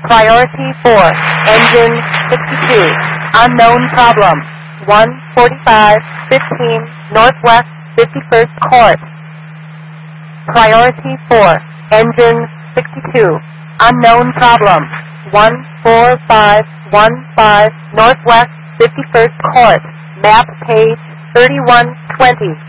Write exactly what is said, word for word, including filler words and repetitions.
Priority four, engine sixty-two, unknown problem, one forty-five fifteen Northwest fifty-first Court. Priority four, engine sixty-two, unknown problem, one four five one five Northwest fifty-first Court, map page thirty-one twenty.